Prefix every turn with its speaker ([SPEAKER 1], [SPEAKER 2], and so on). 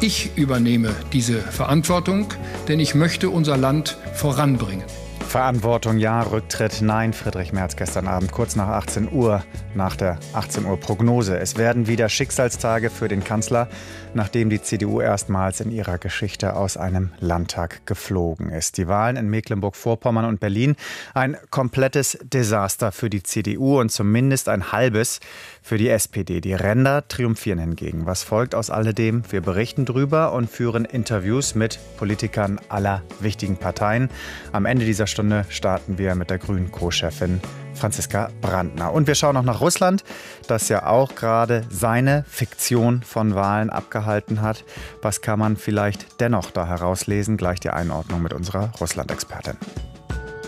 [SPEAKER 1] Ich übernehme diese Verantwortung, denn ich möchte unser Land voranbringen.
[SPEAKER 2] Verantwortung ja, Rücktritt nein. Friedrich Merz gestern Abend kurz nach 18 Uhr, nach der 18 Uhr Prognose. Es werden wieder Schicksalstage für den Kanzler, nachdem die CDU erstmals in ihrer Geschichte aus einem Landtag geflogen ist. Die Wahlen in Mecklenburg-Vorpommern und Berlin, ein komplettes Desaster für die CDU und zumindest ein halbes für die SPD. Die Ränder triumphieren hingegen. Was folgt aus alledem? Wir berichten drüber und führen Interviews mit Politikern aller wichtigen Parteien. Am Ende dieser Stunde starten wir mit der grünen Co-Chefin Franziska Brandner. Und wir schauen auch nach Russland, das ja auch gerade seine Fiktion von Wahlen abgehalten hat. Was kann man vielleicht dennoch da herauslesen? Gleich die Einordnung mit unserer Russland-Expertin.